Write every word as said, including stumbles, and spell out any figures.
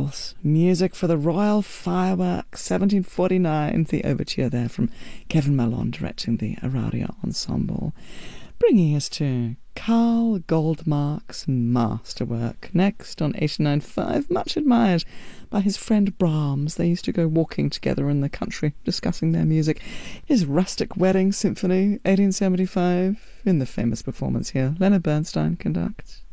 Beatles. Music for the Royal Fireworks, seventeen forty-nine. The overture there from Kevin Malone, directing the Araria Ensemble. Bringing us to Carl Goldmark's masterwork. Next on eighty-nine point five, much admired by his friend Brahms. They used to go walking together in the country, discussing their music. His Rustic Wedding Symphony, eighteen seventy-five, in the famous performance here. Leonard Bernstein conducts.